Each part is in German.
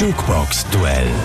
Jukebox-Duell.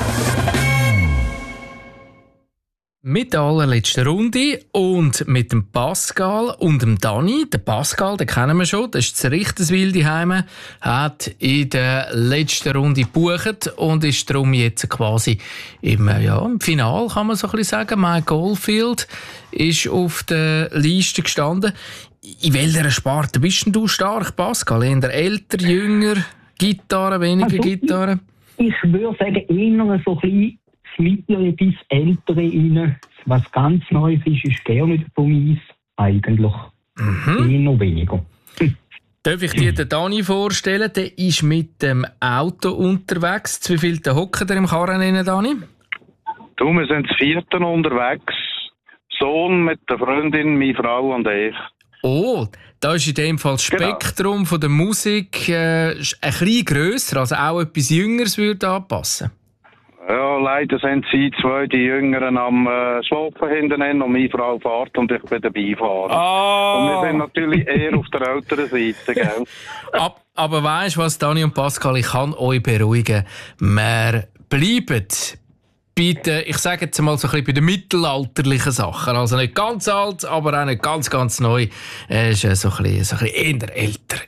Mit der allerletzten Runde und mit dem Pascal und dem Dani. Den Pascal, den kennen wir schon, das ist zu Richterswil daheim, hat in der letzten Runde gebucht und ist darum jetzt quasi im Finale, kann man so ein bisschen sagen. Mike Oldfield ist auf der Liste gestanden. In welcher Sparte bist denn du stark, Pascal? Eher älter, jünger, Gitarre, weniger Gitarre? Ich würde sagen, eher so ein bisschen das Mittlere bis Ältere rein. Was ganz Neues ist gerne von uns. Eigentlich eher weniger. Darf ich dir den Dani vorstellen? Der ist mit dem Auto unterwegs. Zu wie viel hockt er im Karren rein, Dani? Du, wir sind das 4. unterwegs. Sohn mit der Freundin, meine Frau und ich. Oh, da ist in dem Fall das Spektrum von der Musik ein bisschen grösser, also auch etwas Jüngeres würde anpassen. Ja, leider sind sie zwei, die Jüngeren, am Schlafen hinten und meine Frau fährt und ich bin dabei fahren. Oh. Und wir sind natürlich eher auf der älteren Seite, gell? Aber weisst du was, Dani und Pascal, ich kann euch beruhigen. Wir bleiben bitte, ich sage jetzt mal so ein bisschen bei den mittelalterlichen Sachen. Also nicht ganz alt, aber auch nicht ganz, ganz neu. Ist so ein bisschen eher älter.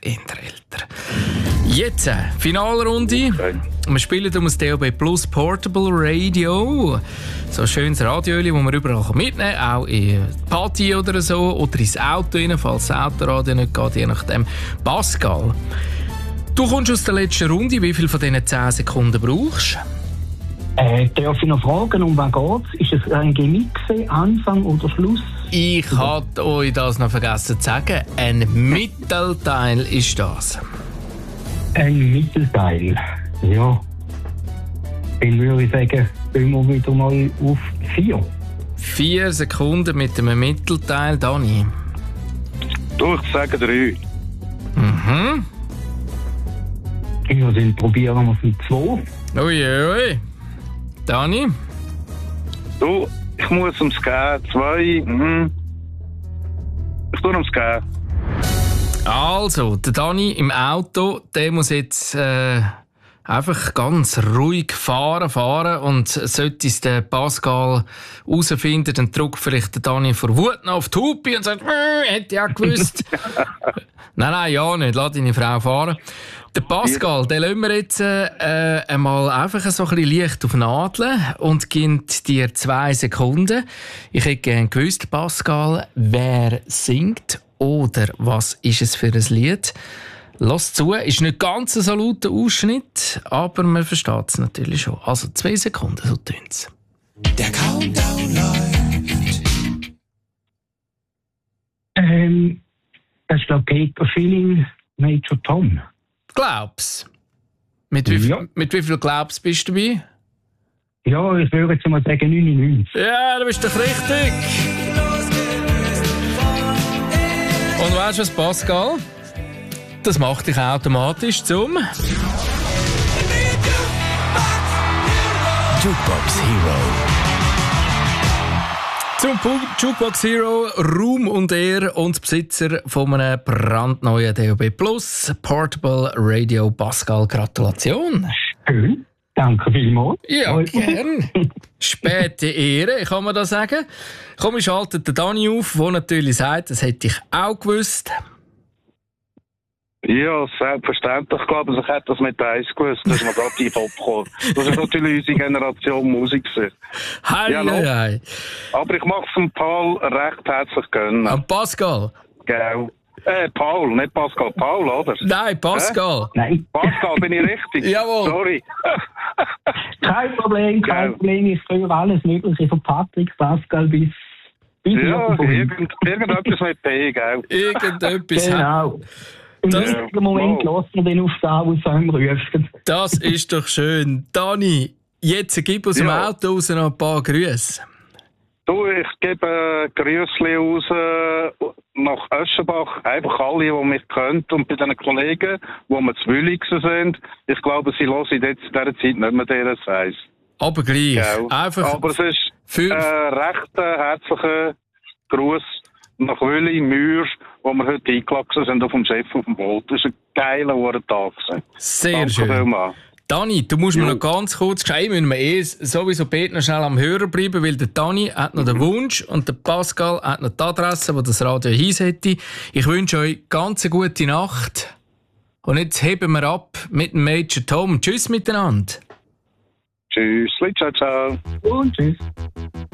Jetzt, Finalrunde. Okay. Wir spielen um das DAB Plus Portable Radio. So ein schönes Radio, das man überall mitnehmen kann. Auch in Party oder so. Oder ins Auto rein, falls das Autoradio nicht geht, je nachdem. Pascal, du kommst aus der letzten Runde. Wie viel von diesen 10 Sekunden brauchst du? Darf ich noch fragen, um was geht's? Ist es ein Gemixe, Anfang oder Schluss? Ich hatte euch das noch vergessen zu sagen. Ein Mittelteil ist das. Ein Mittelteil, ja. Dann würde ich sagen, gehen wir wieder mal auf 4. 4 Sekunden mit einem Mittelteil, Dani. Du, ich sage 3. Ja, dann probieren wir es mit 2. Ui. Dani? Du, ich muss ums Gehen. 2. Ich tue ums Gehen. Also, der Dani im Auto, der muss jetzt einfach ganz ruhig fahren und sollte es der Pascal herausfinden, dann drückt vielleicht der Dani vor Wut auf die Hupe und sagt, hätte ich auch gewusst. Nein, ja nicht, lass deine Frau fahren. Der Pascal, den lassen wir jetzt einmal einfach so ein bisschen leicht auf Nadeln und gibt dir 2 Sekunden. Ich hätte gerne gewusst, Pascal, wer singt oder was ist es für ein Lied? Lass zu, ist nicht ganz so lauter Ausschnitt, aber man versteht es natürlich schon. Also 2 Sekunden, so tönt es. Der Countdown läuft. Das ist glaube Peter Schilling, Major Tom. Glaub's. Mit wie viel Glaubs bist du dabei? Ja, ich würde jetzt mal sagen 99. Ja, du bist doch richtig. Und weißt du was, Pascal? Das macht dich automatisch zum Jukebox Hero. Zum Jukebox Hero, Ruhm und Ehre und Besitzer von einem brandneuen DAB Plus Portable Radio. Pascal, Gratulation. Schön, danke vielmals. Ja, gern. Späte Ehre, kann man da sagen. Komm, ich schalte den Dani auf, der natürlich sagt, das hätte ich auch gewusst. Ja, selbstverständlich. Ich glaube, ich hätte das mit 1 gewusst, dass man gerade tief abkommt. Das ist natürlich unsere Generation Musik. Hei. Aber ich mache es dem Paul recht herzlich gönnen. An Pascal? Genau. Paul, nicht Pascal. Paul, oder? Nein, Pascal. Nein. Pascal, bin ich richtig? Jawohl. Sorry. Kein Problem. Ich höre alles Mögliche von Patrick, Pascal bis ja, irgendetwas mit P, gell? Irgendetwas. Genau. Im richtigen Moment lassen wir den auf da, wo es einem ruft. Das ist doch schön. Dani, jetzt gib aus dem Auto raus noch ein paar Grüße. Du, ich gebe Grüßli raus nach Öschenbach. Einfach alle, die mich kennen. Und bei den Kollegen, die wir zu Wülligsen sind. Ich glaube, sie hören jetzt in dieser Zeit nicht mehr DRS 1. Aber gleich. Ja. Einfach aber es ist recht herzlicher Gruß nach Wülli, Mühr, wo wir heute eingelassen sind auf dem Chef auf dem Boot. Das war ein geiler Tag. Sehr Danke schön. Vielmals. Dani, du musst mir noch ganz kurz schreiben, müssen wir sowieso beide noch schnell am Hörer bleiben, weil der Dani hat noch den Wunsch und der Pascal hat noch die Adresse, wo das Radio Hies hätte. Ich wünsche euch ganz eine gute Nacht. Und jetzt heben wir ab mit dem Major Tom. Tschüss miteinander. Tschüss, ciao, ciao. Und tschüss.